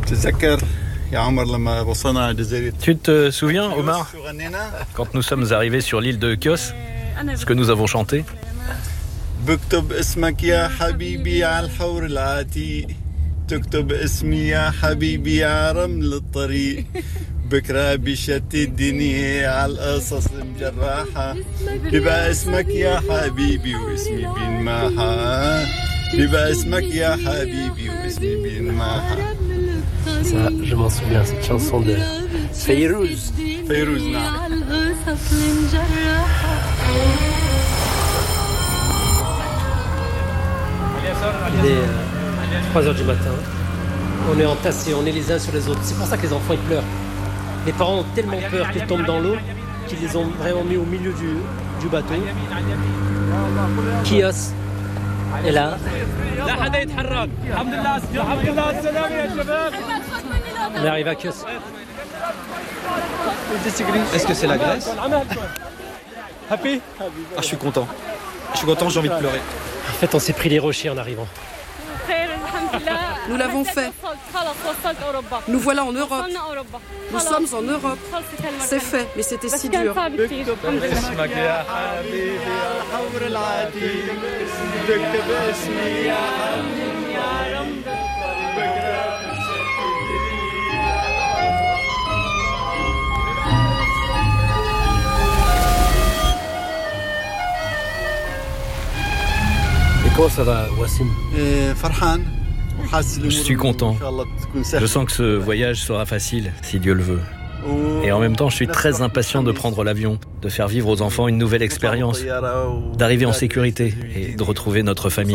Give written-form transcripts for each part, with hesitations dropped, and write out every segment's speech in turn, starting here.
Tu te souviens, Omar, quand nous sommes arrivés sur l'île de Chios, ce que nous avons chanté? بكتب اسمك يا حبيبي على الحور العتيق تكتب اسمي يا حبيبي يا رمل الطريق بكرة بشتت الدنيا على القصص المجرحة بيبقى اسمك يا حبيبي واسمي بينمحى بيبقى اسمك يا حبيبي واسمي بينمحى. Ça, je m'en souviens, cette chanson de Fayrouz. Fayrouz, نعم. Il est 3h du matin. On est entassés, on est les uns sur les autres. C'est pour ça que les enfants ils pleurent. Les parents ont tellement peur qu'ils tombent dans l'eau qu'ils les ont vraiment mis au milieu du bateau. Chios est là. On est arrivé à Chios. Est-ce que c'est la Grèce? Happy? Je suis content. J'ai envie de pleurer. En fait, on s'est pris les rochers en arrivant. Nous l'avons fait. Nous voilà en Europe. Nous sommes en Europe. C'est fait, mais c'était si dur. Et comment ça va, Wassim? Je suis content. Je sens que ce voyage sera facile, si Dieu le veut. Et en même temps, je suis très impatient de prendre l'avion, de faire vivre aux enfants une nouvelle expérience, d'arriver en sécurité et de retrouver notre famille.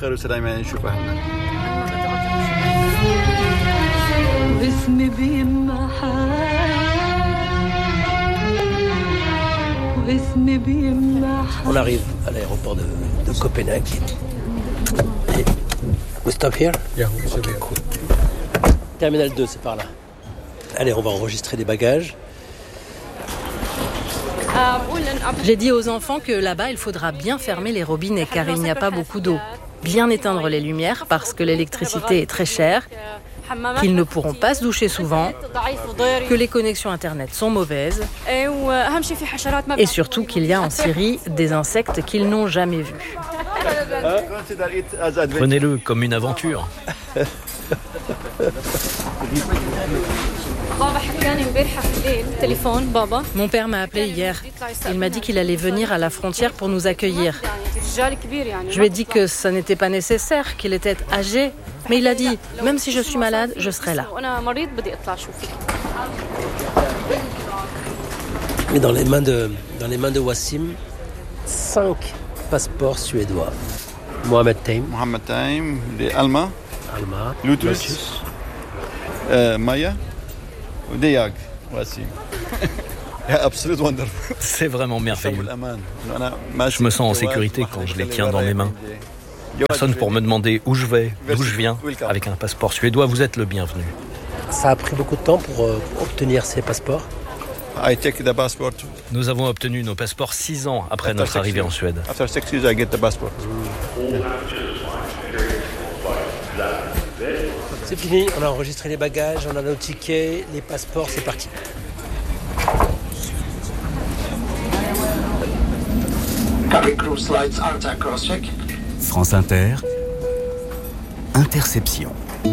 On arrive à l'aéroport de Copenhague. Et we stop here? Yeah, okay, cool. Terminal 2, c'est par là. Allez, on va enregistrer les bagages. J'ai dit aux enfants que là-bas, il faudra bien fermer les robinets car il n'y a pas beaucoup d'eau. Bien éteindre les lumières parce que l'électricité est très chère, qu'ils ne pourront pas se doucher souvent, que les connexions Internet sont mauvaises et surtout qu'il y a en Syrie des insectes qu'ils n'ont jamais vus. Prenez-le comme une aventure. Mon père m'a appelé hier. Il m'a dit qu'il allait venir à la frontière pour nous accueillir. Je lui ai dit que ça n'était pas nécessaire, qu'il était âgé. Mais il a dit, même si je suis malade, je serai là. Mais dans les mains de Wassim, 5 passeports suédois. Mohamed Taim, les Alma, Lotus, Maya, Deyag, Wassim. C'est vraiment merveilleux. Je me sens en sécurité quand je les tiens dans mes mains. Personne pour me demander où je vais, d'où je viens. Avec un passeport suédois, vous êtes le bienvenu. Ça a pris beaucoup de temps pour obtenir ces passeports. Nous avons obtenu nos passeports 6 ans après notre arrivée en Suède. C'est fini, on a enregistré les bagages, on a nos tickets, les passeports, c'est parti. France Inter, Interception.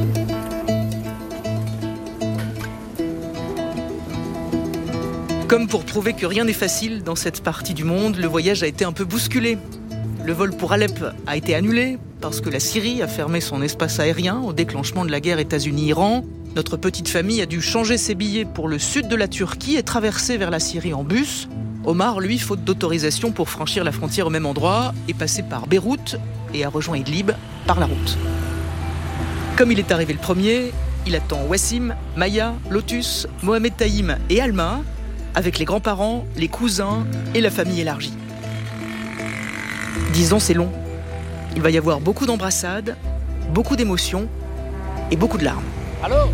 Comme pour prouver que rien n'est facile dans cette partie du monde, le voyage a été un peu bousculé. Le vol pour Alep a été annulé parce que la Syrie a fermé son espace aérien au déclenchement de la guerre États-Unis-Iran. Notre petite famille a dû changer ses billets pour le sud de la Turquie et traverser vers la Syrie en bus. Omar, lui, faute d'autorisation pour franchir la frontière au même endroit, est passé par Beyrouth et a rejoint Idlib par la route. Comme il est arrivé le premier, il attend Wassim, Maya, Lotus, Mohamed Taïm et Alma, avec les grands-parents, les cousins et la famille élargie. 10 ans, c'est long. Il va y avoir beaucoup d'embrassades, beaucoup d'émotions et beaucoup de larmes. Allô?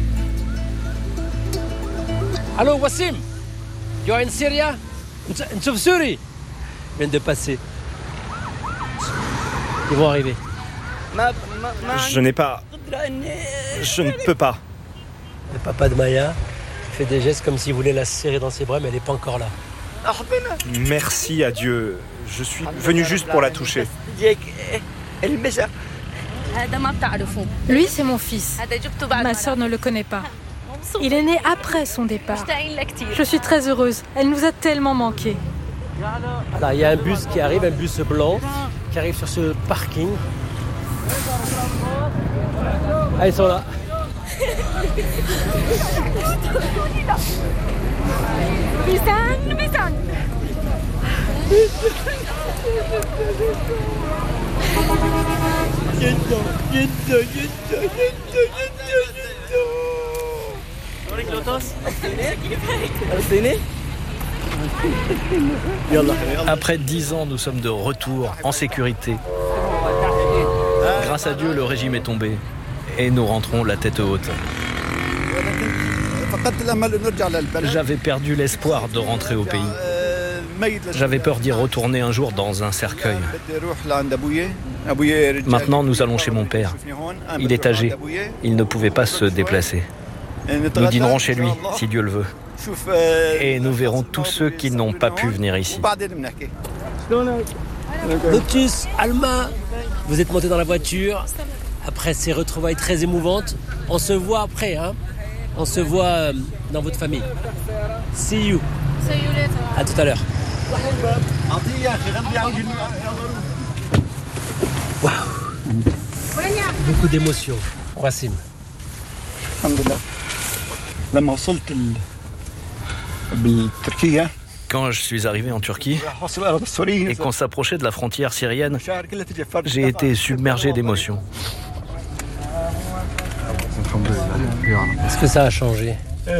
Allô, Wassim? You are in Syria? In Syrie? Ils viennent de passer. Ils vont arriver. Je ne peux pas. Le papa de Maya fait des gestes comme s'il voulait la serrer dans ses bras, mais elle n'est pas encore là. Merci à Dieu. Je suis venu juste pour la toucher. Lui, c'est mon fils. Ma sœur ne le connaît pas. Il est né après son départ. Je suis très heureuse. Elle nous a tellement manqué. Là, il y a un bus qui arrive, un bus blanc, qui arrive sur ce parking. Ah, ils sont là. Après 10 ans, nous sommes de retour, en sécurité. Grâce à Dieu, le régime est tombé. Et nous rentrons la tête haute. J'avais perdu l'espoir de rentrer au pays. J'avais peur d'y retourner un jour dans un cercueil. Maintenant, nous allons chez mon père. Il est âgé. Il ne pouvait pas se déplacer. Nous dînerons chez lui, si Dieu le veut. Et nous verrons tous ceux qui n'ont pas pu venir ici. Lotus, Alma, vous êtes montés dans la voiture. Après ces retrouvailles très émouvantes, on se voit après, hein. On se voit dans votre famille. See you. À tout à l'heure. Wow. Beaucoup d'émotions. Wassim. Quand je suis arrivé en Turquie et qu'on s'approchait de la frontière syrienne, j'ai été submergé d'émotions. Est-ce que ça a changé ?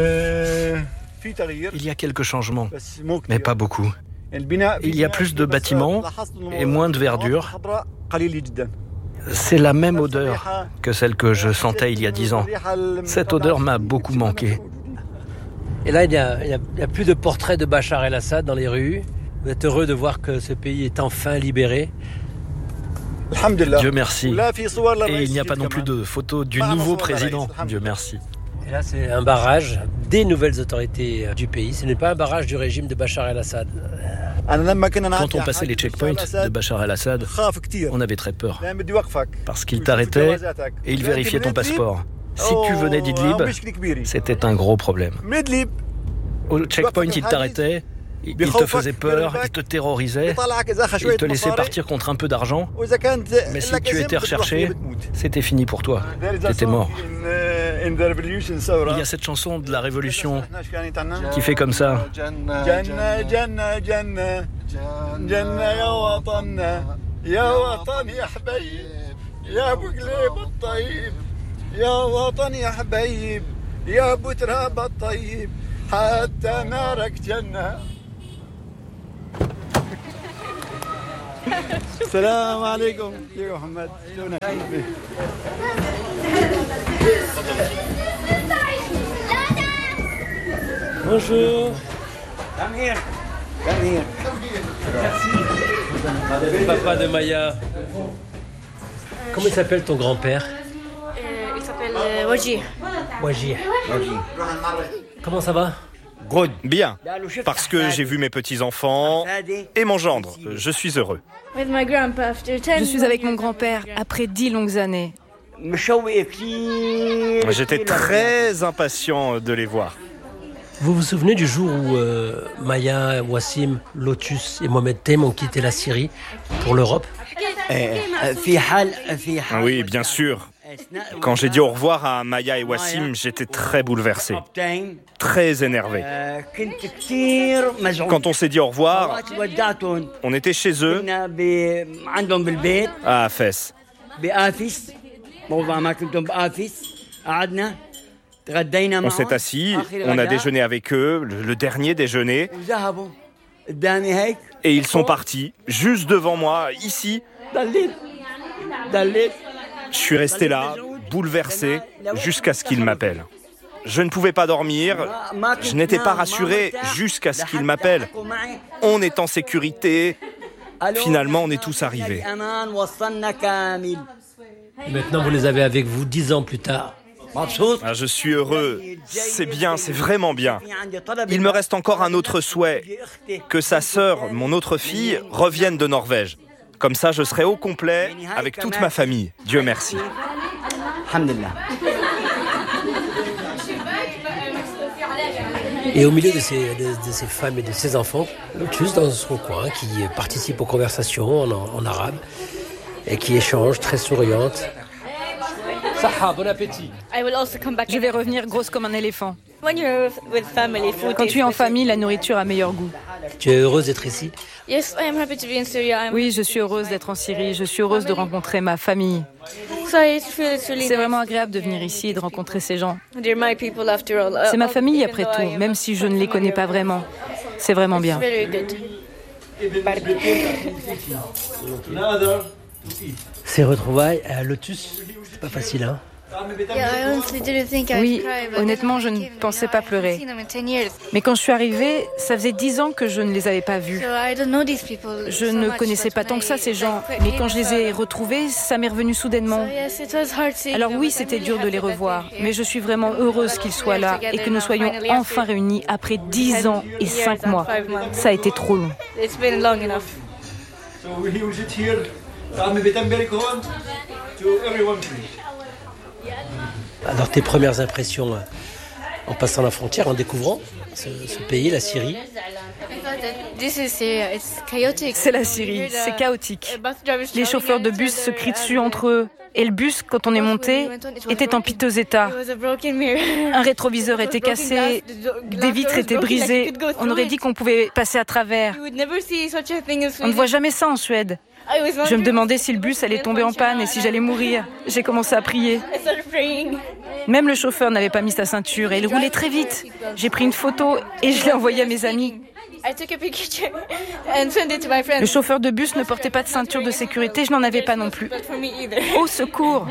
Il y a quelques changements, mais pas beaucoup. Il y a plus de bâtiments et moins de verdure. C'est la même odeur que celle que je sentais il y a 10 ans. Cette odeur m'a beaucoup manqué. Et là, il n'y a plus de portraits de Bachar el-Assad dans les rues. Vous êtes heureux de voir que ce pays est enfin libéré. Dieu merci. Et il n'y a pas non plus de photos du nouveau président. Dieu merci. Et là, c'est un barrage des nouvelles autorités du pays. Ce n'est pas un barrage du régime de Bachar el-Assad. Quand on passait les checkpoints de Bachar el-Assad, on avait très peur. Parce qu'il t'arrêtait et il vérifiait ton passeport. Si tu venais d'Idlib, c'était un gros problème. Au checkpoint, il t'arrêtait, il te faisait peur, il te terrorisait, il te laissait partir contre un peu d'argent. Mais si tu étais recherché, c'était fini pour toi. T'étais mort. Il y a cette chanson de la Révolution qui fait comme ça. يا وطن يا حبايب يا ابو تراب الطيب حتى نارك جنة السلام عليكم يا محمد شلونك حبيبي Bonjour. Merci. Papa de Maya. Comment il s'appelle ton grand-père? Il s'appelle Wajih. Wajih. Comment ça va? Bien, parce que j'ai vu mes petits-enfants et mon gendre. Je suis heureux. Je suis avec mon grand-père après 10 longues années. J'étais très impatient de les voir. Vous vous souvenez du jour où Maya, Wassim, Lotus et Mohamed Tem ont quitté la Syrie pour l'Europe? Oui, bien sûr. Quand j'ai dit au revoir à Maya et Wassim, j'étais très bouleversé, très énervé. Quand on s'est dit au revoir, on était chez eux, à Fès. On s'est assis, on a déjeuné avec eux, le dernier déjeuner, et ils sont partis, juste devant moi, ici. Je suis resté là, bouleversé, jusqu'à ce qu'il m'appelle. Je ne pouvais pas dormir, je n'étais pas rassuré jusqu'à ce qu'il m'appelle. On est en sécurité, finalement on est tous arrivés. Et maintenant vous les avez avec vous 10 ans plus tard. Je suis heureux, c'est bien, c'est vraiment bien. Il me reste encore un autre souhait, que sa sœur, mon autre fille, revienne de Norvège. Comme ça, je serai au complet avec toute ma famille. Dieu merci. Et au milieu de ces femmes et de ces enfants, Lotus dans son coin, qui participe aux conversations en arabe et qui échange, très souriante. Saha, bon appétit. Je vais revenir grosse comme un éléphant. Quand tu es en famille, la nourriture a meilleur goût. Tu es heureuse d'être ici? Oui, je suis heureuse d'être en Syrie. Je suis heureuse de rencontrer ma famille. C'est vraiment agréable de venir ici et de rencontrer ces gens. C'est ma famille après tout, même si je ne les connais pas vraiment. C'est vraiment bien. Ces retrouvailles à Lotus, c'est pas facile, hein? Oui, honnêtement, je ne pensais pas pleurer. Mais quand je suis arrivée, ça faisait 10 ans que je ne les avais pas vus. Je ne connaissais pas tant que ça ces gens, mais quand je les ai retrouvés, ça m'est revenu soudainement. Alors oui, c'était dur de les revoir, mais je suis vraiment heureuse qu'ils soient là et que nous soyons enfin réunis après 10 ans et 5 mois. Ça a été trop long. Alors tes premières impressions en passant la frontière, en découvrant ce pays, la Syrie? C'est la Syrie, c'est chaotique. Les chauffeurs de bus se crient dessus entre eux. Et le bus, quand on est monté, était en piteux état. Un rétroviseur était cassé, des vitres étaient brisées. On aurait dit qu'on pouvait passer à travers. On ne voit jamais ça en Suède. Je me demandais si le bus allait tomber en panne et si j'allais mourir. J'ai commencé à prier. Même le chauffeur n'avait pas mis sa ceinture et il roulait très vite. J'ai pris une photo et je l'ai envoyée à mes amis. Le chauffeur de bus ne portait pas de ceinture de sécurité, je n'en avais pas non plus. Au secours!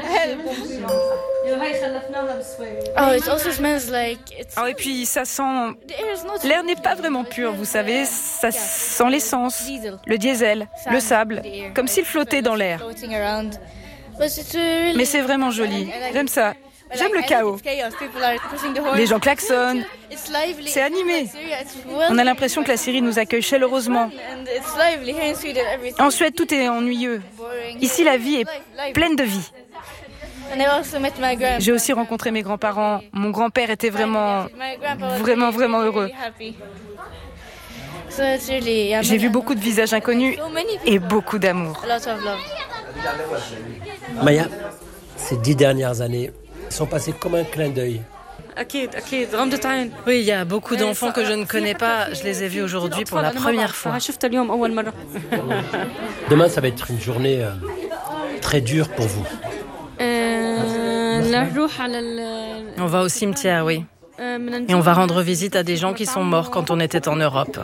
Et puis ça sent... L'air n'est pas vraiment pur, vous savez, ça sent l'essence, le diesel, le sable, comme s'il flottait dans l'air. Mais c'est vraiment joli, j'aime ça. J'aime le chaos. Les gens klaxonnent. C'est animé. On a l'impression que la Syrie nous accueille chaleureusement. En Suède, tout est ennuyeux. Ici, la vie est pleine de vie. J'ai aussi rencontré mes grands-parents. Mon grand-père était vraiment heureux. J'ai vu beaucoup de visages inconnus et beaucoup d'amour. Maya, ces 10 dernières années sont passées comme un clin d'œil. Oui, il y a beaucoup d'enfants que je ne connais pas. Je les ai vus aujourd'hui pour la première fois. Demain, ça va être une journée très dure pour vous. On va au cimetière, oui. Et on va rendre visite à des gens qui sont morts quand on était en Europe.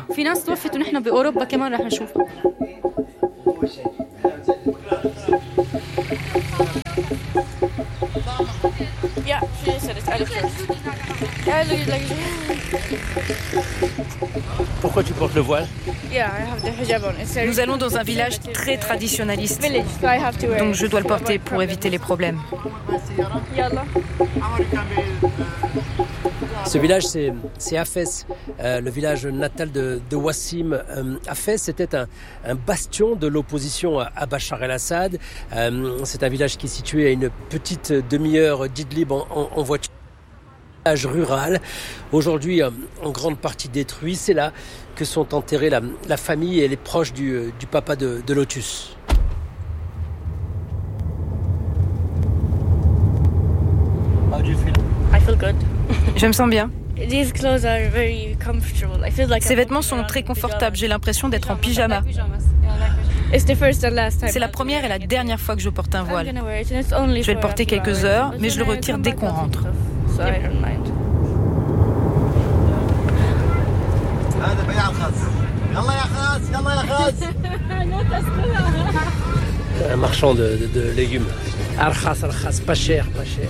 Pourquoi tu portes le voile? Nous allons dans un village très traditionnaliste. Donc je dois le porter pour éviter les problèmes. Ce village, c'est Hafez, le village natal de Wassim. Hafez, c'était un bastion de l'opposition à Bachar el-Assad. C'est un village qui est situé à une petite demi-heure d'Idlib en voiture. Village rural, aujourd'hui en grande partie détruit. C'est là que sont enterrés la famille et les proches du papa de Lotus. Je me sens bien. Ces vêtements sont très confortables. J'ai l'impression d'être en pyjama. C'est la première et la dernière fois que je porte un voile. Je vais le porter quelques heures, mais je le retire dès qu'on rentre. Un marchand de légumes. Arkhas, pas cher, pas cher.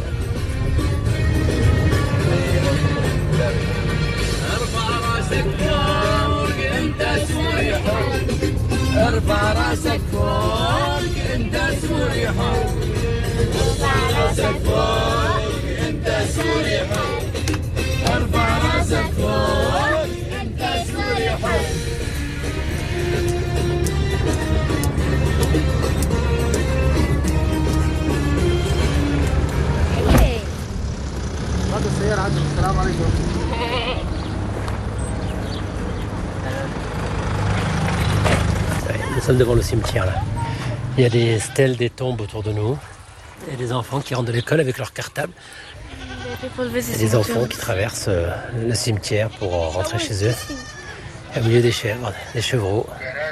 Nous sommes devant le cimetière là. Il y a des stèles, des tombes autour de nous. Il y a des enfants qui rentrent de l'école avec leur cartable. Il y a des enfants qui traversent le cimetière pour rentrer chez eux. Au milieu des chèvres, des chevreaux.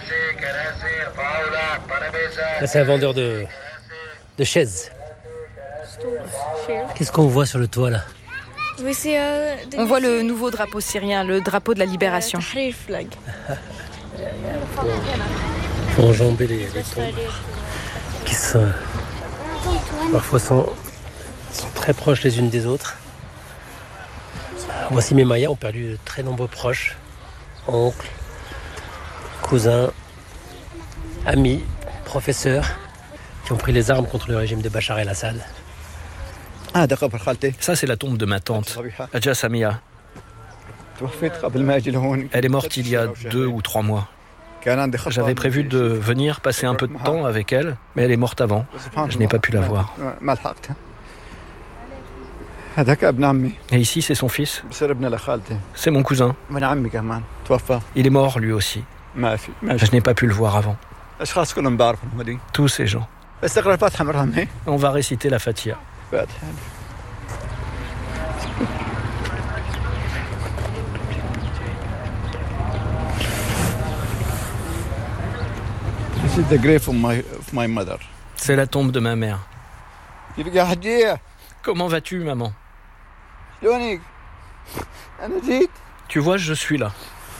Là, c'est un vendeur de chaises. Qu'est-ce qu'on voit sur le toit là? On voit le nouveau drapeau syrien, le drapeau de la libération. Il faut enjamber les tombes qui parfois sont très proches les unes des autres. Voici mes Mayas ont perdu de très nombreux proches, oncles, cousins, amis, professeurs, qui ont pris les armes contre le régime de Bachar el-Assad. Ça, c'est la tombe de ma tante, Hadja Samia. Elle est morte il y a 2 ou 3 mois. J'avais prévu de venir passer un peu de temps avec elle, mais elle est morte avant. Je n'ai pas pu la voir. Et ici, c'est son fils. C'est mon cousin. Il est mort, lui aussi. Je n'ai pas pu le voir avant. Tous ces gens. On va réciter la Fatiha. C'est la tombe de ma mère. Comment vas-tu, maman? Tu vois, je suis là.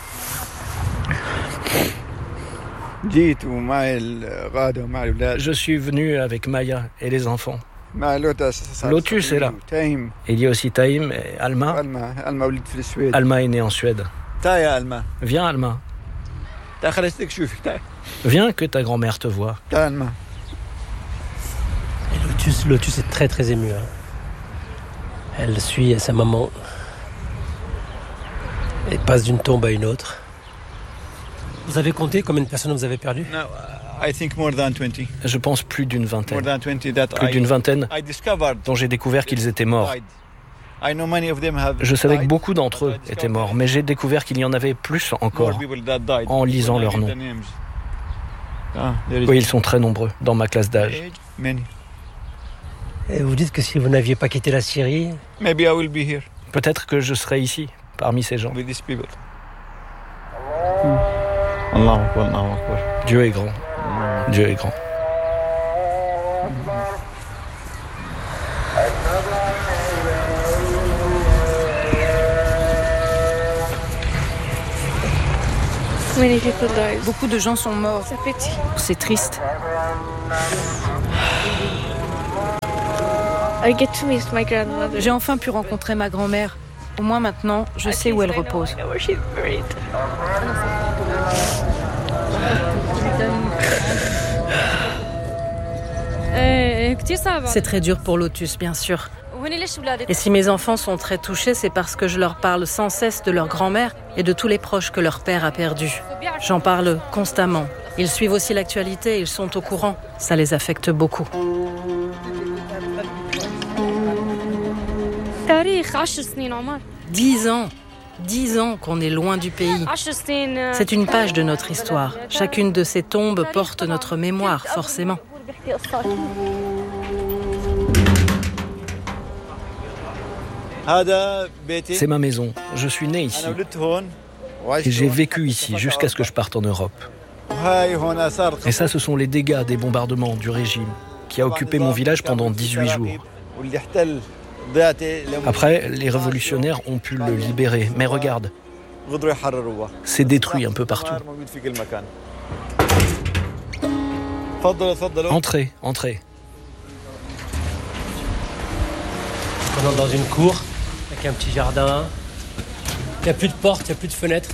Je suis venu avec Maya et les enfants. Lotus est là. Il y a aussi Taïm et Alma. Alma est née en Suède. Viens, Alma. Viens que ta grand-mère te voie. Et Lotus est très très émue. Elle suit sa maman. Elle passe d'une tombe à une autre. Vous avez compté combien de personnes vous avez perdues? Je pense plus d'une vingtaine. Plus d'une vingtaine dont j'ai découvert qu'ils étaient morts. Je savais que beaucoup d'entre eux étaient morts, mais j'ai découvert qu'il y en avait plus encore en lisant leurs noms. Oui, ils sont très nombreux dans ma classe d'âge. Et vous dites que si vous n'aviez pas quitté la Syrie, peut-être que je serais ici, parmi ces gens. Dieu est grand. Dieu est grand. Beaucoup de gens sont morts. C'est triste. J'ai enfin pu rencontrer ma grand-mère. Au moins maintenant, je sais où elle repose. C'est très dur pour Lotus, bien sûr. Et si mes enfants sont très touchés, c'est parce que je leur parle sans cesse de leur grand-mère et de tous les proches que leur père a perdus. J'en parle constamment. Ils suivent aussi l'actualité, ils sont au courant. Ça les affecte beaucoup. 10 ans qu'on est loin du pays. C'est une page de notre histoire. Chacune de ces tombes porte notre mémoire, forcément. C'est ma maison. Je suis né ici. Et j'ai vécu ici jusqu'à ce que je parte en Europe. Et ça, ce sont les dégâts des bombardements du régime qui a occupé mon village pendant 18 jours. Après, les révolutionnaires ont pu le libérer. Mais regarde, c'est détruit un peu partout. Entrez, entrez. On entre dans une cour avec un petit jardin. Il n'y a plus de porte, il n'y a plus de fenêtre.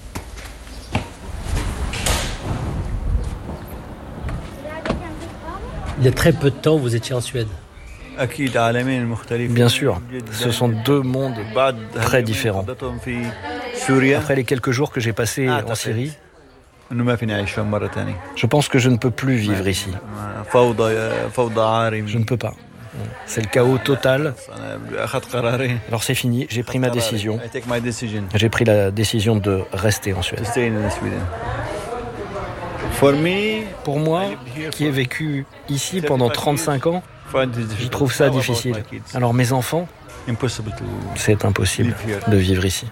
Il y a très peu de temps, vous étiez en Suède. Bien sûr, ce sont 2 mondes très différents. Après les quelques jours que j'ai passés en Syrie, je pense que je ne peux plus vivre ici. Je ne peux pas. C'est le chaos total. Alors c'est fini, j'ai pris ma décision. J'ai pris la décision de rester en Suède. Pour moi, qui ai vécu ici pendant 35 ans, je trouve ça difficile. Alors mes enfants, c'est impossible de vivre ici.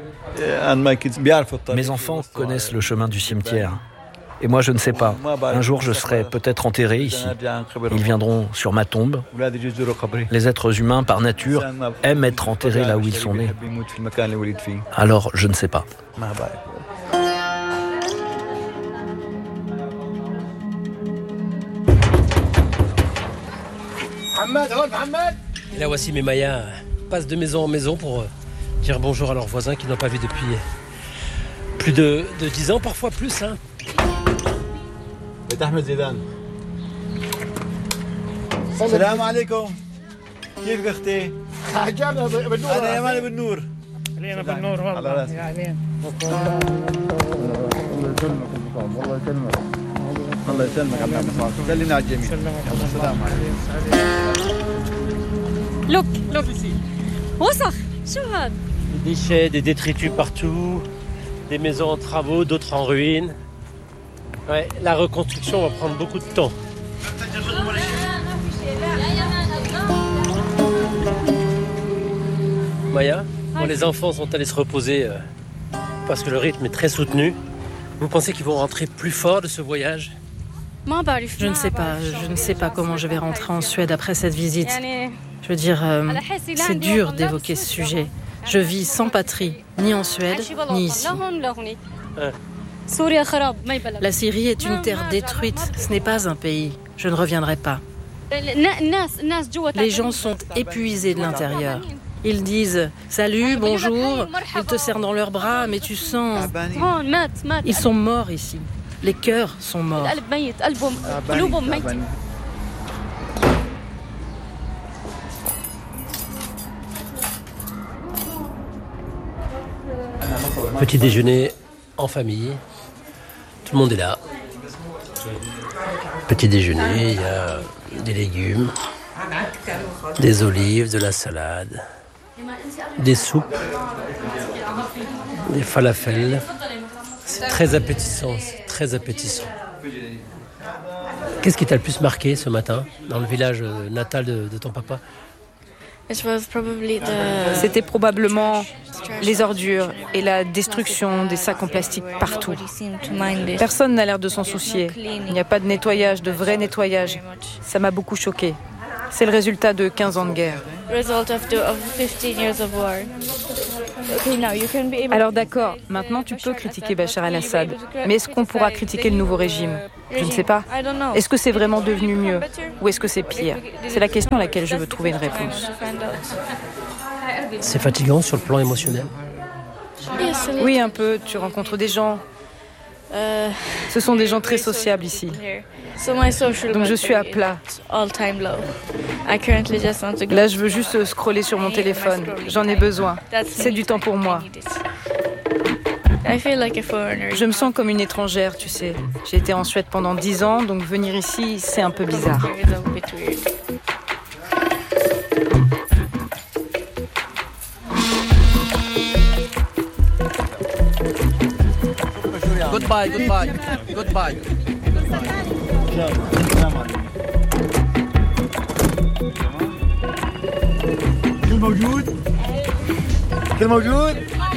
Mes enfants connaissent le chemin du cimetière. Et moi, je ne sais pas. Un jour, je serai peut-être enterré ici. Ils viendront sur ma tombe. Les êtres humains, par nature, aiment être enterrés là où ils sont nés. Alors, je ne sais pas. Et là, voici mes Mayas passent de maison en maison pour dire bonjour à leurs voisins qu'ils n'ont pas vus depuis plus de 10 ans, parfois plus. أحمد زيدان السلام عليكم كيفك اختي؟ حجابنا بالنور انا يماني بالنور علينا بالنور والله يا علينا الله يسلمك عبد الرحمن سلمنا على الجميع السلام عليكم لوك وسخ شو هذا؟ Des déchets, des détritus partout, des maisons en travaux, d'autres en ruine. Ouais, la reconstruction va prendre beaucoup de temps. Maya, quand les enfants sont allés se reposer parce que le rythme est très soutenu, vous pensez qu'ils vont rentrer plus fort de ce voyage ? Je ne sais pas comment je vais rentrer en Suède après cette visite. Je veux dire, c'est dur d'évoquer ce sujet. Je vis sans patrie, ni en Suède, ni ici. La Syrie est une terre détruite, ce n'est pas un pays. Je ne reviendrai pas. Les gens sont épuisés de l'intérieur. Ils disent « Salut, bonjour », ils te serrent dans leurs bras, mais tu sens... Ils sont morts ici. Les cœurs sont morts. Petit déjeuner en famille. Tout le monde est là. Petit déjeuner, il y a des légumes, des olives, de la salade, des soupes, des falafels. C'est très appétissant, Qu'est-ce qui t'a le plus marqué ce matin dans le village natal de ton papa ? C'était probablement les ordures et la destruction des sacs en plastique partout. Personne n'a l'air de s'en soucier. Il n'y a pas de nettoyage, de vrai nettoyage. Ça m'a beaucoup choquée. C'est le résultat de 15 ans de guerre. Alors d'accord, maintenant tu peux critiquer Bachar el-Assad. Mais est-ce qu'on pourra critiquer le nouveau régime ? Je ne sais pas. Est-ce que c'est vraiment devenu mieux ? Ou est-ce que c'est pire ? C'est la question à laquelle je veux trouver une réponse. C'est fatigant sur le plan émotionnel ? Oui, un peu. Tu rencontres des gens. Ce sont des gens très sociables ici. Donc je suis à plat. Là, je veux juste scroller sur mon téléphone. J'en ai besoin. C'est du temps pour moi. Je me sens comme une étrangère, tu sais. J'ai été en Suède pendant 10 ans, donc venir ici, c'est un peu bizarre. Goodbye. كل موجود